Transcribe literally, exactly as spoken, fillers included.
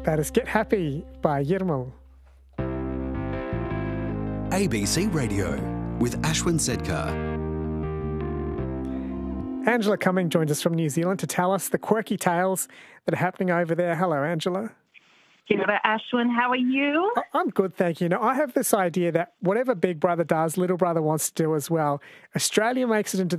That is Get Happy by Yirmal. A B C Radio with Ashwin Sedkar. Angela Cumming joins us from New Zealand to tell us the quirky tales that are happening over there. Hello, Angela. Kia ora, Ashwin. How are you? I'm good, thank you. Now, I have this idea that whatever Big Brother does, Little Brother wants to do as well. Australia makes it into